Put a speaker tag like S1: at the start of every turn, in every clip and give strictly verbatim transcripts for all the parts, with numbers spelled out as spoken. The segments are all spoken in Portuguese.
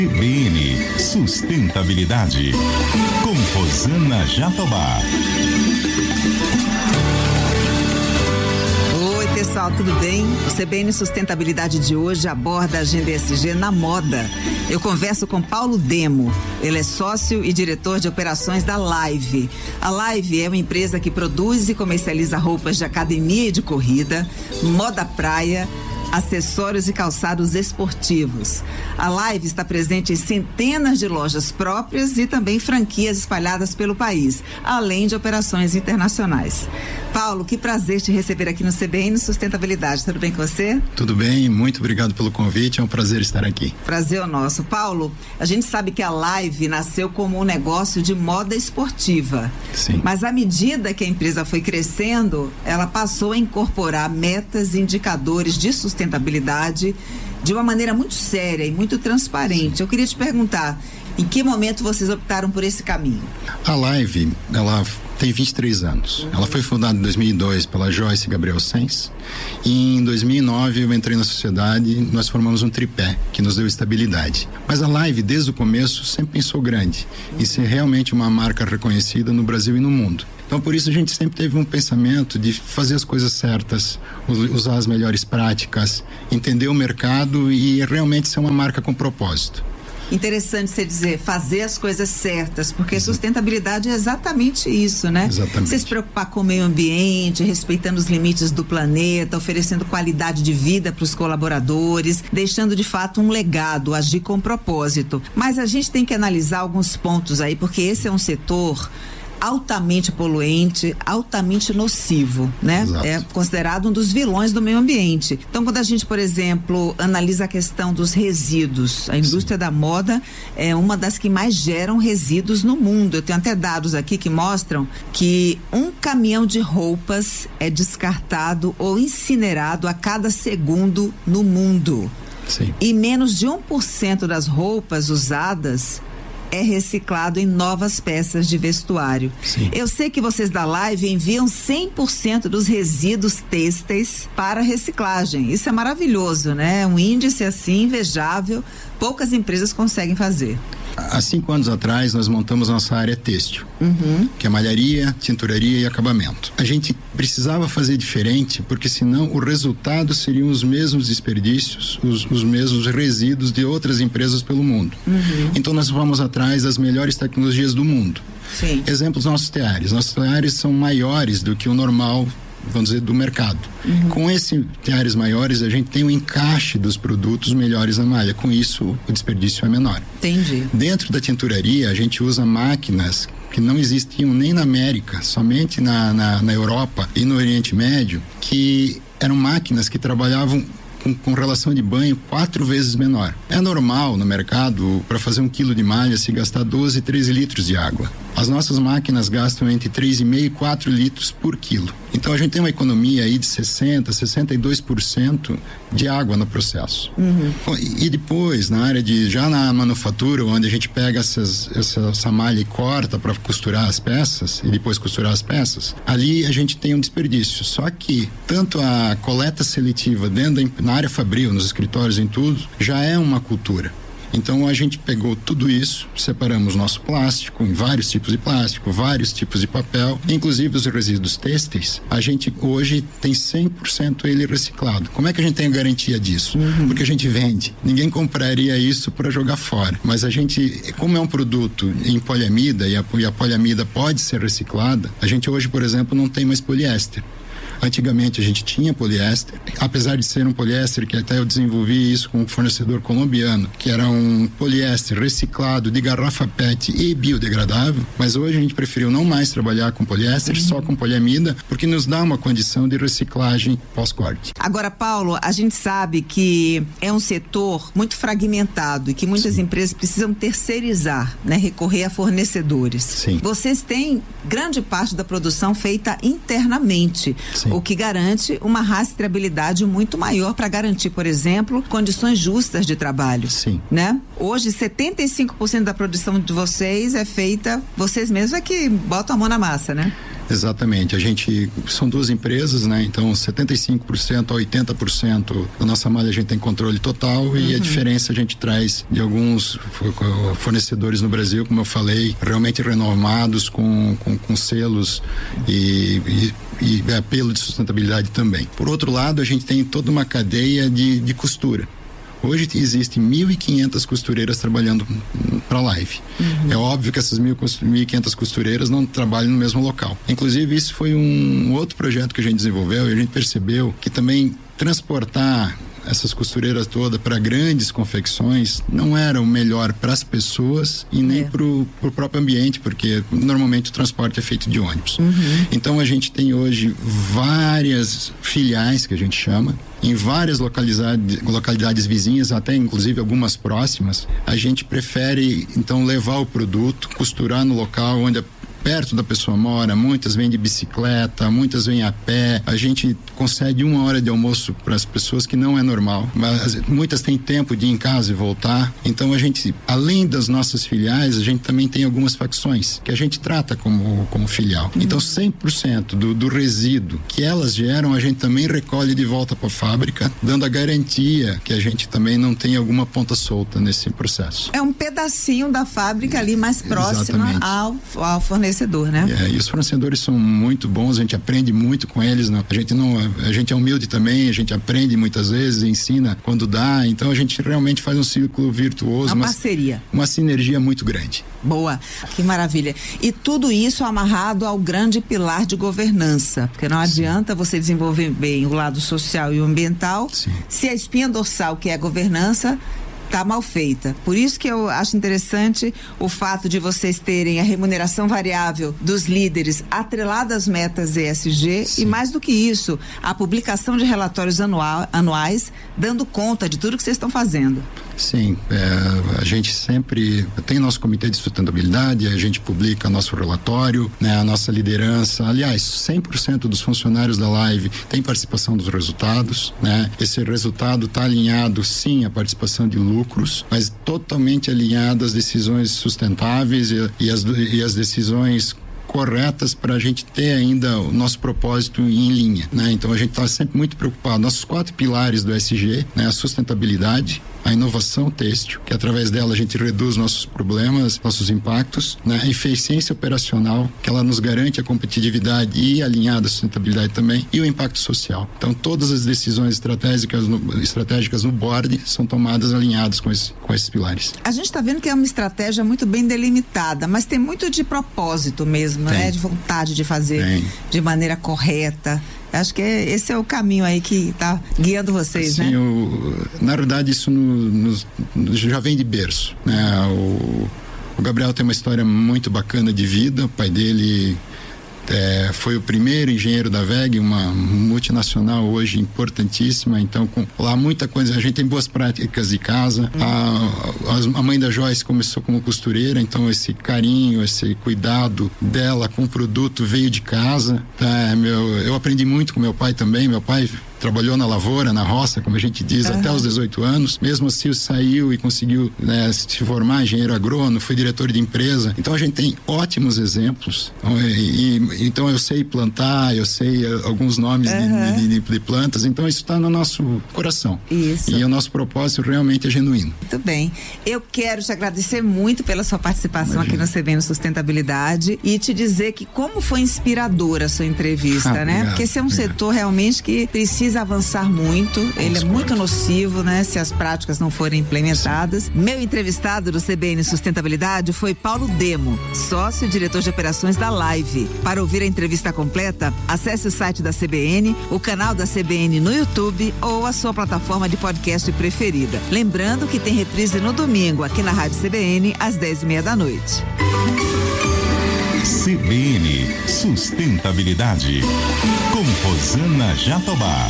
S1: C B N Sustentabilidade, com Rosana Jatobá.
S2: Oi, pessoal, tudo bem? O C B N Sustentabilidade de hoje aborda a agenda E S G na moda. Eu converso com Paulo Demo. Ele é sócio e diretor de operações da Live. A Live é uma empresa que produz e comercializa roupas de academia e de corrida, moda praia, acessórios e calçados esportivos. A Live está presente em centenas de lojas próprias e também franquias espalhadas pelo país, além de operações internacionais. Paulo, que prazer te receber aqui no C B N Sustentabilidade. Tudo bem com você?
S3: Tudo bem, muito obrigado pelo convite, é um prazer estar aqui.
S2: Prazer é nosso. Paulo, a gente sabe que a Live nasceu como um negócio de moda esportiva.
S3: Sim.
S2: Mas à medida que a empresa foi crescendo, ela passou a incorporar metas e indicadores de sustentabilidade sustentabilidade de uma maneira muito séria e muito transparente. Eu queria te perguntar, em que momento vocês optaram por esse caminho?
S3: A Live, ela tem vinte e três anos. Uhum. Ela foi fundada em dois mil e dois pela Joyce Gabriel Sens, e em dois mil e nove eu entrei na sociedade e nós formamos um tripé que nos deu estabilidade. Mas a Live, desde o começo, sempre pensou grande uhum. em ser realmente uma marca reconhecida no Brasil e no mundo. Então, por isso, a gente sempre teve um pensamento de fazer as coisas certas, usar as melhores práticas, entender o mercado e realmente ser uma marca com propósito.
S2: Interessante você dizer, fazer as coisas certas, porque Exato. Sustentabilidade é exatamente isso, né?
S3: Exatamente.
S2: Você se preocupar com o meio ambiente, respeitando os limites do planeta, oferecendo qualidade de vida para os colaboradores, deixando de fato um legado, agir com propósito. Mas a gente tem que analisar alguns pontos aí, porque esse é um setor altamente poluente, altamente nocivo, né?
S3: Exato.
S2: É considerado um dos vilões do meio ambiente. Então, quando a gente, por exemplo, analisa a questão dos resíduos, a indústria Sim. da moda é uma das que mais geram resíduos no mundo. Eu tenho até dados aqui que mostram que um caminhão de roupas é descartado ou incinerado a cada segundo no mundo.
S3: Sim.
S2: E menos de um por cento das roupas usadas é reciclado em novas peças de vestuário.
S3: Sim.
S2: Eu sei que vocês da Live enviam cem por cento dos resíduos têxteis para reciclagem. Isso é maravilhoso, né? Um índice assim invejável, poucas empresas conseguem fazer.
S3: Há cinco anos atrás, nós montamos nossa área têxtil,
S2: uhum.
S3: que é malharia, tinturaria e acabamento. A gente precisava fazer diferente, porque senão o resultado seriam os mesmos desperdícios, os, os mesmos resíduos de outras empresas pelo mundo.
S2: Uhum.
S3: Então nós vamos atrás das melhores tecnologias do mundo.
S2: Sim.
S3: Exemplos, nossos teares. Nossos teares são maiores do que o normal, vamos dizer, do mercado. Uhum. Com esses teares maiores, a gente tem um encaixe dos produtos melhores na malha. Com isso, o desperdício é menor.
S2: Entendi.
S3: Dentro da tinturaria, a gente usa máquinas que não existiam nem na América, somente na, na, na Europa e no Oriente Médio, que eram máquinas que trabalhavam Com, com relação de banho quatro vezes menor. É normal no mercado, para fazer um quilo de malha, se gastar doze, treze litros de água. As nossas máquinas gastam entre três vírgula cinco e quatro litros por quilo. Então a gente tem uma economia aí de sessenta, sessenta e dois por cento de água no processo.
S2: Uhum.
S3: E, e depois, na área de, já na manufatura, onde a gente pega essas, essa, essa malha e corta para costurar as peças, e depois costurar as peças, ali a gente tem um desperdício. Só que tanto a coleta seletiva dentro da, na área fabril, nos escritórios, em tudo, já é uma cultura. Então a gente pegou tudo isso, separamos nosso plástico em vários tipos de plástico, vários tipos de papel, inclusive os resíduos têxteis. A gente hoje tem cem por cento ele reciclado. Como é que a gente tem a garantia disso? Uhum. Porque a gente vende. Ninguém compraria isso para jogar fora. Mas a gente, como é um produto em poliamida e a, e a poliamida pode ser reciclada, a gente hoje, por exemplo, não tem mais poliéster. Antigamente a gente tinha poliéster, apesar de ser um poliéster que até eu desenvolvi isso com um fornecedor colombiano, que era um poliéster reciclado de garrafa P E T e biodegradável, mas hoje a gente preferiu não mais trabalhar com poliéster, uhum. só com poliamida, porque nos dá uma condição de reciclagem pós-corte.
S2: Agora, Paulo, a gente sabe que é um setor muito fragmentado e que muitas Sim. empresas precisam terceirizar, né? Recorrer a fornecedores.
S3: Sim.
S2: Vocês têm grande parte da produção feita internamente.
S3: Sim.
S2: O que garante uma rastreabilidade muito maior para garantir, por exemplo, condições justas de trabalho.
S3: Sim.
S2: Né? Hoje, setenta e cinco por cento da produção de vocês é feita, vocês mesmos é que botam a mão na massa, né?
S3: Exatamente. A gente, são duas empresas, né? Então, setenta e cinco por cento a oitenta por cento da nossa malha a gente tem controle total uhum. e a diferença a gente traz de alguns fornecedores no Brasil, como eu falei, realmente renomados com, com, com selos e, e e apelo de sustentabilidade também. Por outro lado, a gente tem toda uma cadeia de, de costura. Hoje existem mil e quinhentas costureiras trabalhando para a Live. Uhum. É óbvio que essas mil e quinhentas costureiras não trabalham no mesmo local. Inclusive, isso foi um outro projeto que a gente desenvolveu e a gente percebeu que também transportar essas costureiras todas para grandes confecções não era o melhor para as pessoas e nem é. para o próprio ambiente, porque normalmente o transporte é feito de ônibus. Uhum. Então a gente tem hoje várias filiais, que a gente chama, em várias localidades, localidades vizinhas, até inclusive algumas próximas. A gente prefere então levar o produto, costurar no local onde a perto da pessoa mora, muitas vêm de bicicleta, muitas vêm a pé. A gente concede uma hora de almoço para as pessoas, que não é normal, mas muitas têm tempo de ir em casa e voltar. Então a gente, além das nossas filiais, a gente também tem algumas facções que a gente trata como, como filial. Uhum. Então cem por cento do, do resíduo que elas geram, a gente também recolhe de volta para a fábrica, dando a garantia que a gente também não tem alguma ponta solta nesse processo.
S2: É um pedacinho da fábrica ali mais próxima ao, ao fornecedor. Né?
S3: É, e os fornecedores são muito bons, a gente aprende muito com eles, né? a gente não, a gente é humilde também, a gente aprende muitas vezes, ensina quando dá, então a gente realmente faz um círculo virtuoso,
S2: uma parceria,
S3: uma sinergia muito grande.
S2: Boa, que maravilha. E tudo isso amarrado ao grande pilar de governança, porque não Sim. adianta você desenvolver bem o lado social e o ambiental Sim. se a espinha dorsal, que é a governança, está mal feita. Por isso que eu acho interessante o fato de vocês terem a remuneração variável dos líderes atrelada às metas E S G Sim. e, mais do que isso, a publicação de relatórios anual, anuais dando conta de tudo que vocês estão fazendo.
S3: Sim, é, a gente sempre tem nosso comitê de sustentabilidade, a gente publica nosso relatório, né, a nossa liderança, aliás, cem por cento dos funcionários da Live tem participação dos resultados, né? Esse resultado está alinhado, sim, à participação de lucros, mas totalmente alinhado às decisões sustentáveis e, e, as, e as decisões corretas para a gente ter ainda o nosso propósito em linha, né? Então a gente está sempre muito preocupado. Nossos quatro pilares do E S G, né? A sustentabilidade, a inovação têxtil, que através dela a gente reduz nossos problemas, nossos impactos, né? A eficiência operacional, que ela nos garante a competitividade e alinhada à sustentabilidade também, e o impacto social. Então todas as decisões estratégicas no, estratégicas no board são tomadas alinhadas com, esse, com esses pilares.
S2: A gente está vendo que é uma estratégia muito bem delimitada, mas tem muito de propósito mesmo, tem. né? De vontade de fazer tem. de maneira correta. Acho que é, esse é o caminho aí que está guiando vocês,
S3: Sim,
S2: né?
S3: O, na verdade, isso no, no, já vem de berço, né? O, o Gabriel tem uma história muito bacana de vida. O pai dele é, foi o primeiro engenheiro da W E G, uma multinacional hoje importantíssima. Então, com lá muita coisa, a gente tem boas práticas de casa. Hum. A, a mãe da Joyce começou como costureira, então esse carinho, esse cuidado dela com o produto veio de casa. É, meu, eu aprendi muito com meu pai também. Meu pai trabalhou na lavoura, na roça, como a gente diz, uhum. até os dezoito anos. Mesmo assim, saiu e conseguiu, né, se formar engenheiro agrônomo, foi diretor de empresa. Então, a gente tem ótimos exemplos. E, e, então, eu sei plantar, eu sei uh, alguns nomes uhum. de, de, de plantas. Então, isso está no nosso coração.
S2: Isso.
S3: E o nosso propósito realmente é genuíno.
S2: Muito bem. Eu quero te agradecer muito pela sua participação Imagina. aqui no C B N Sustentabilidade e te dizer que como foi inspiradora a sua entrevista, ah, né? Obrigado, Porque esse é um obrigado. setor realmente que precisa avançar muito, ele é muito nocivo, né? Se as práticas não forem implementadas. Sim. Meu entrevistado do C B N Sustentabilidade foi Paulo Demo, sócio e diretor de operações da Live. Para ouvir a entrevista completa, acesse o site da C B N, o canal da C B N no YouTube ou a sua plataforma de podcast preferida. Lembrando que tem reprise no domingo aqui na Rádio C B N às dez e meia da noite.
S1: C B N Sustentabilidade, com Rosana Jatobá.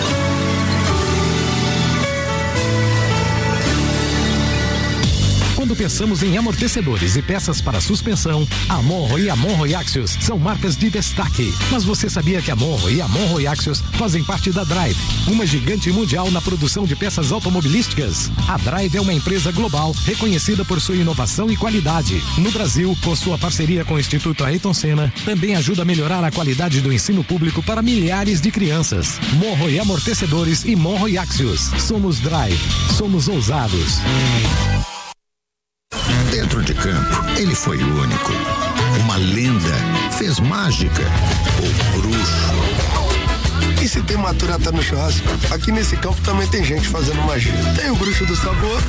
S4: Quando pensamos em amortecedores e peças para suspensão, a Monro e a Monro e Axios são marcas de destaque. Mas você sabia que a Monro e a Monro e Axios fazem parte da Drive, uma gigante mundial na produção de peças automobilísticas? A Drive é uma empresa global reconhecida por sua inovação e qualidade. No Brasil, com sua parceria com o Instituto Ayrton Senna, também ajuda a melhorar a qualidade do ensino público para milhares de crianças. Monro e amortecedores e Monro e Axios. Somos Drive. Somos ousados.
S5: Dentro de campo, ele foi único. Uma lenda. Fez mágica. O bruxo.
S6: E se tem maturata no churrasco, aqui nesse campo também tem gente fazendo magia. Tem o bruxo do sabor.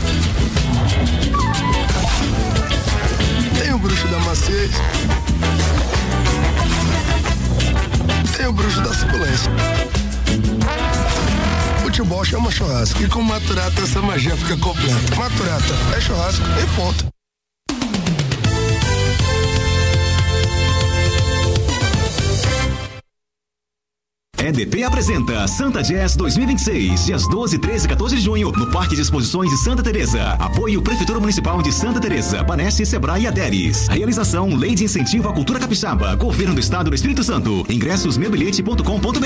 S6: Tem o bruxo da maciez. Tem o bruxo da suculência. Futebol chama churrasco. E com maturata essa magia fica completa. Maturata é churrasco e ponto.
S7: E D P apresenta Santa Jazz dois mil e vinte e seis, dias doze, treze e quatorze de junho, no Parque de Exposições de Santa Teresa. Apoio Prefeitura Municipal de Santa Teresa, Banesse, Sebrae e Aderes. Realização Lei de Incentivo à Cultura Capixaba, Governo do Estado do Espírito Santo. Ingressos meu bilhete ponto com ponto br.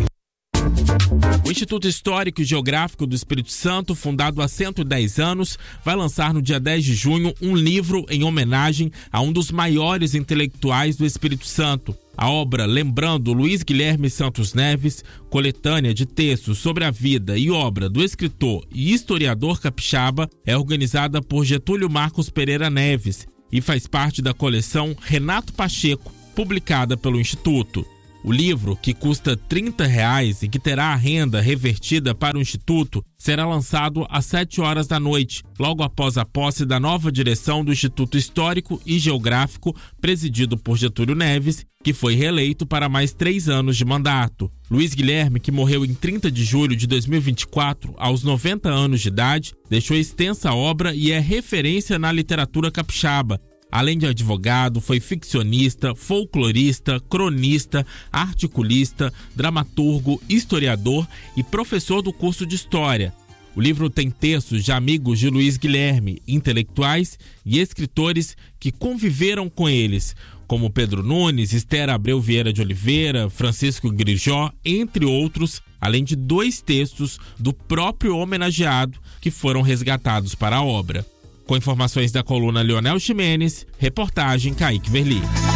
S8: O Instituto Histórico e Geográfico do Espírito Santo, fundado há cento e dez anos, vai lançar no dia dez de junho um livro em homenagem a um dos maiores intelectuais do Espírito Santo. A obra Lembrando Luiz Guilherme Santos Neves, coletânea de textos sobre a vida e obra do escritor e historiador capixaba, é organizada por Getúlio Marcos Pereira Neves e faz parte da coleção Renato Pacheco, publicada pelo Instituto. O livro, que custa trinta reais e que terá a renda revertida para o Instituto, será lançado às sete horas da noite, logo após a posse da nova direção do Instituto Histórico e Geográfico, presidido por Getúlio Neves, que foi reeleito para mais três anos de mandato. Luiz Guilherme, que morreu em trinta de julho de dois mil e vinte e quatro, aos noventa anos de idade, deixou extensa obra e é referência na literatura capixaba. Além de advogado, foi ficcionista, folclorista, cronista, articulista, dramaturgo, historiador e professor do curso de História. O livro tem textos de amigos de Luiz Guilherme, intelectuais e escritores que conviveram com eles, como Pedro Nunes, Esther Abreu Vieira de Oliveira, Francisco Grijó, entre outros, além de dois textos do próprio homenageado que foram resgatados para a obra. Com informações da coluna Leonel Ximenes, reportagem Kaique Verli.